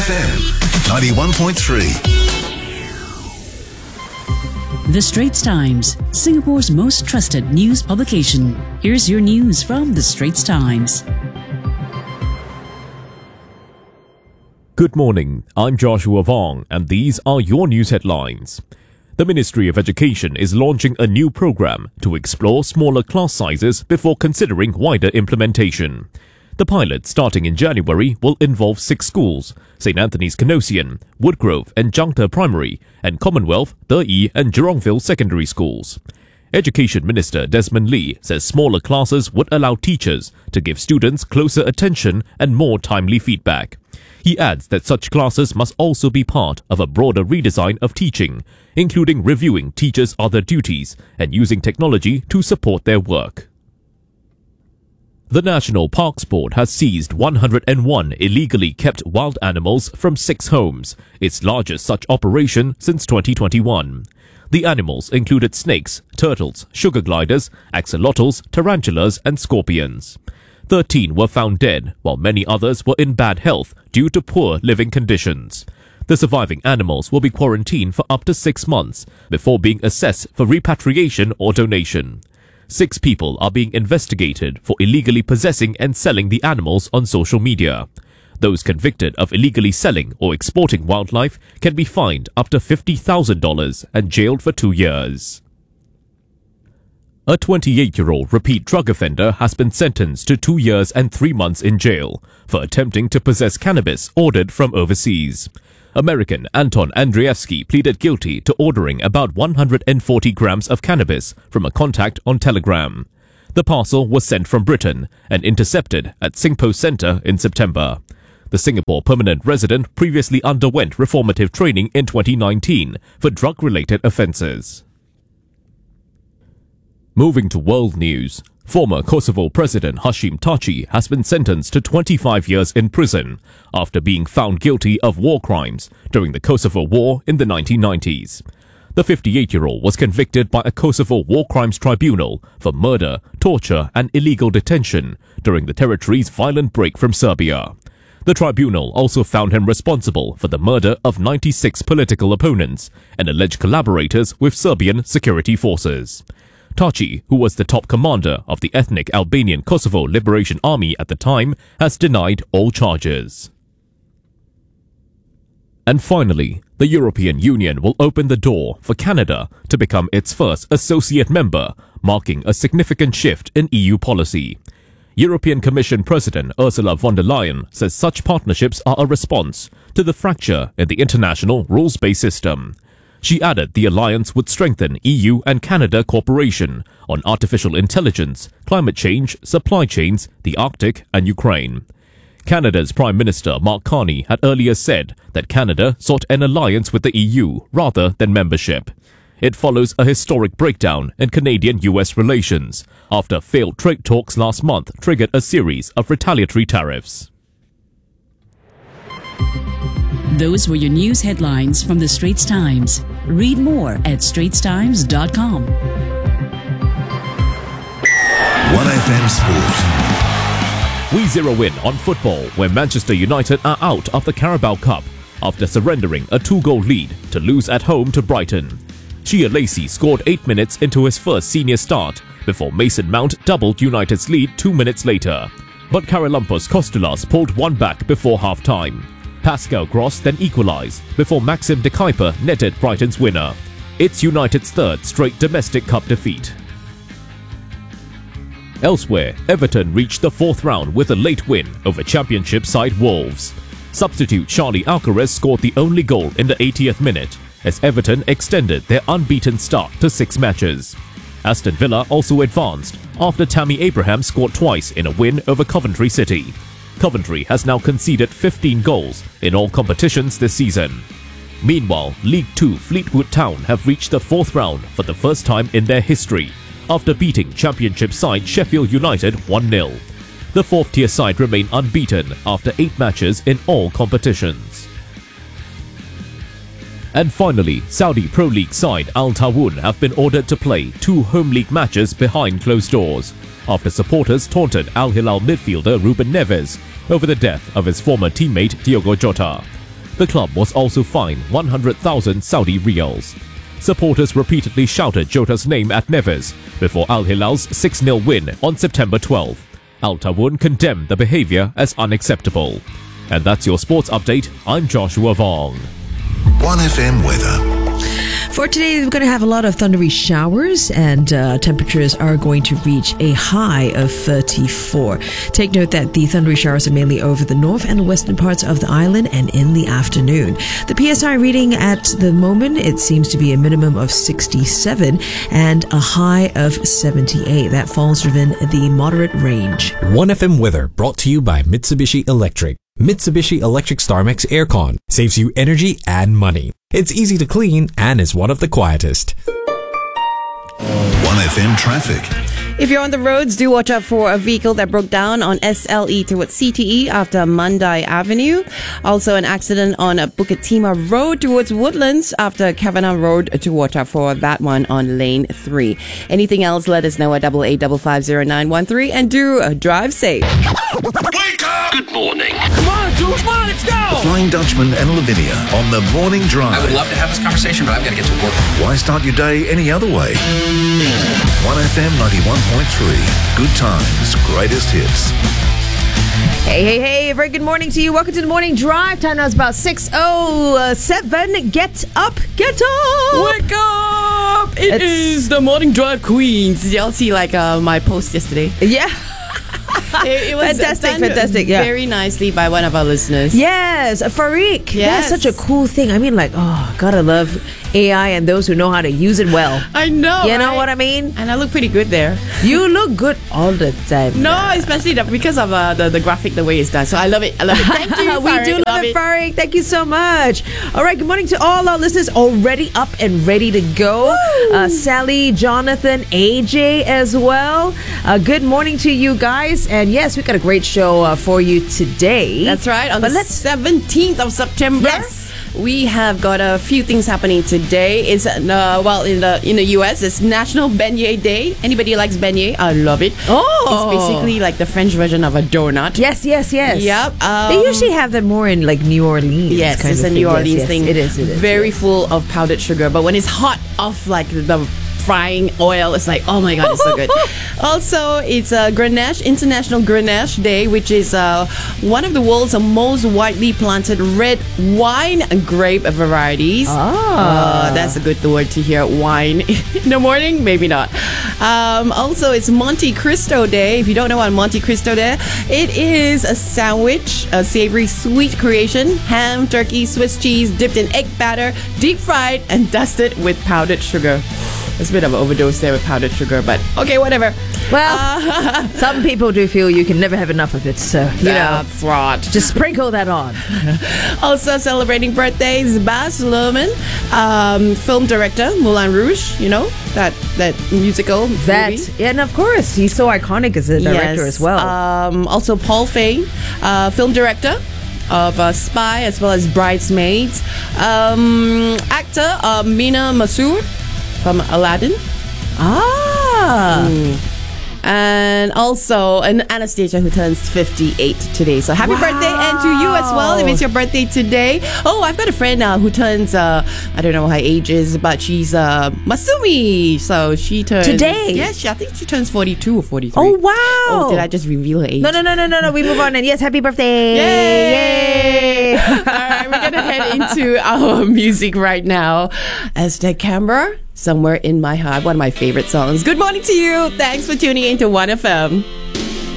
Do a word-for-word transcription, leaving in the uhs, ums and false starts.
F M ninety-one point three. The Straits Times, Singapore's most trusted news publication. Here's your news from The Straits Times. Good morning, I'm Joshua Vong, and these are your news headlines. The Ministry of Education is launching a new program to explore smaller class sizes before considering wider implementation. The pilot, starting in January, will involve six schools: Saint Anthony's Canossian, Woodgrove and Jangta Primary, and Commonwealth, Deyi and Jurongville Secondary Schools. Education Minister Desmond Lee says smaller classes would allow teachers to give students closer attention and more timely feedback. He adds that such classes must also be part of a broader redesign of teaching, including reviewing teachers' other duties and using technology to support their work. The National Parks Board has seized one hundred and one illegally kept wild animals from six homes, its largest such operation since twenty twenty-one. The animals included snakes, turtles, sugar gliders, axolotls, tarantulas and scorpions. Thirteen were found dead, while many others were in bad health due to poor living conditions. The surviving animals will be quarantined for up to six months before being assessed for repatriation or donation. Six people are being investigated for illegally possessing and selling the animals on social media. Those convicted of illegally selling or exporting wildlife can be fined up to fifty thousand dollars and jailed for two years. A twenty-eight-year-old repeat drug offender has been sentenced to two years and three months in jail for attempting to possess cannabis ordered from overseas. American Anton Andreevsky pleaded guilty to ordering about one hundred forty grams of cannabis from a contact on Telegram. The parcel was sent from Britain and intercepted at Singpost Centre in September. The Singapore permanent resident previously underwent reformative training in twenty nineteen for drug-related offences. Moving to world news, former Kosovo President Hashim Thaçi has been sentenced to twenty-five years in prison after being found guilty of war crimes during the Kosovo War in the nineteen nineties. The fifty-eight-year-old was convicted by a Kosovo War Crimes Tribunal for murder, torture and illegal detention during the territory's violent break from Serbia. The tribunal also found him responsible for the murder of ninety-six political opponents and alleged collaborators with Serbian security forces. Thaçi, who was the top commander of the ethnic Albanian Kosovo Liberation Army at the time, has denied all charges. And finally, the European Union will open the door for Canada to become its first associate member, marking a significant shift in E U policy. European Commission President Ursula von der Leyen says such partnerships are a response to the fracture in the international rules-based system. She added the alliance would strengthen E U and Canada cooperation on artificial intelligence, climate change, supply chains, the Arctic and Ukraine. Canada's Prime Minister Mark Carney had earlier said that Canada sought an alliance with the E U rather than membership. It follows a historic breakdown in Canadian-U S relations after failed trade talks last month triggered a series of retaliatory tariffs. Those were your news headlines from The Straits Times. Read more at straits times dot com. one F M Sport. We zero in on football, where Manchester United are out of the Carabao Cup after surrendering a two-goal lead to lose at home to Brighton. Shea Lacey scored eight minutes into his first senior start before Mason Mount doubled United's lead two minutes later. But Karalimpos Kostulas pulled one back before half-time. Pascal Gross then equalised before Maxim de Kuyper netted Brighton's winner. It's United's third straight domestic cup defeat. Elsewhere, Everton reached the fourth round with a late win over Championship side Wolves. Substitute Charlie Alcaraz scored the only goal in the eightieth minute as Everton extended their unbeaten start to six matches. Aston Villa also advanced after Tammy Abraham scored twice in a win over Coventry City. Coventry has now conceded fifteen goals in all competitions this season. Meanwhile, League Two Fleetwood Town have reached the fourth round for the first time in their history after beating Championship side Sheffield United one nil. The fourth-tier side remain unbeaten after eight matches in all competitions. And finally, Saudi Pro League side Al Tawun have been ordered to play two home league matches behind closed doors after supporters taunted Al Hilal midfielder Ruben Neves over the death of his former teammate Diogo Jota. The club was also fined one hundred thousand Saudi riyals. Supporters repeatedly shouted Jota's name at Neves before Al Hilal's six nil win on September twelfth. Al Tawun condemned the behaviour as unacceptable. And that's your sports update. I'm Joshua Vong. one F M weather. For today, we're going to have a lot of thundery showers, and uh, temperatures are going to reach a high of thirty-four. Take note that the thundery showers are mainly over the north and the western parts of the island and in the afternoon. The P S I reading at the moment, it seems to be a minimum of sixty-seven and a high of seventy-eight. That falls within the moderate range. one F M weather brought to you by Mitsubishi Electric. Mitsubishi Electric StarMax Aircon saves you energy and money. It's easy to clean and is one of the quietest. one F M traffic. If you're on the roads, do watch out for a vehicle that broke down on S L E towards C T E after Mandai Avenue. Also, an accident on Bukit Timah Road towards Woodlands after Kavanagh Road. To watch out for that one on lane three. Anything else, let us know at double eight double five zero nine one three and do uh, drive safe. Wake up! Good morning. Come on, dude, come on, let's go! The Flying Dutchman and Lavinia on the Morning Drive. I would love to have this conversation, but I've got to get to work. Why start your day any other way? one F M ninety-one point three. Good times, greatest hits. Hey, hey, hey, very good morning to you. Welcome to the Morning Drive. Time now is about six oh seven. Get up, get up! Wake up! It It's- is the Morning Drive Queens. Did y'all see like uh, my post yesterday? Yeah. It, it was Fantastic, done fantastic, yeah. very nicely by one of our listeners. Yes, Farik. Yes. That's such a cool thing. I mean, like, oh, gotta love A I and those who know how to use it well. I know. You know right? what I mean? And I look pretty good there. You look good all the time. No, especially the, because of uh, the, the graphic, the way it's done. So I love it. I love it. Thank you. we Farik. do love, it, Farik. Thank you so much. All right, good morning to all our listeners already up and ready to go. Uh, Sally, Jonathan, A J as well. Uh, good morning to you guys. And yes, we've got a great show uh, for you today. That's right. On But the let's- seventeenth of September. Yes. We have got a few things happening today. It's uh, well in the in the U S. It's National Beignet Day. Anybody likes beignet? I love it. Oh. It's basically like the French version of a donut. Yes, yes, yes. Yep, um, they usually have them more in like New Orleans. Yes, kind it's of a thing. New Yes, Orleans yes, thing. It is, it is. Very yes. full of powdered sugar. But when it's hot off like the frying oil, it's like, oh my god, it's so good. Also, it's uh, Grenache, International Grenache Day, which is uh, one of the world's most widely planted red wine and grape varieties. Ah. Uh, that's a good word to hear. Wine in the morning? Maybe not. Um, also, it's Monte Cristo Day. If you don't know what Monte Cristo Day, it is a sandwich, a savory sweet creation, ham, turkey, Swiss cheese, dipped in egg batter, deep fried, and dusted with powdered sugar. It's a bit of an overdose there with powdered sugar, but okay, whatever. Well, Uh, some people do feel you can never have enough of it, so you know, that's right. just sprinkle that on. Also celebrating birthdays, Baz Luhrmann, um, film director, Moulin Rouge. You know that that musical That movie. and of course he's so iconic as a director Yes. as well. Um, also Paul Feig, uh, film director of uh, Spy as well as Bridesmaids. Um, actor uh, Mina Masood from Aladdin. ah, And also an Anastasia who turns fifty-eight today. So happy Wow. birthday, and to you as well if it's your birthday today. Oh, I've got a friend uh, who turns, uh, I don't know what her age is, but she's uh, Masumi. So she turns... Today? Yes, she, I think she turns forty-two or forty-three. oh wow! Oh, did I just reveal her age? No, no, no, no, no, no. We move on, and yes, happy birthday! Yay! Yay! All right, we're going to head into our music right now. Aztec Camera, Somewhere in My Heart, one of my favorite songs. Good morning to you. Thanks for tuning in to one F M.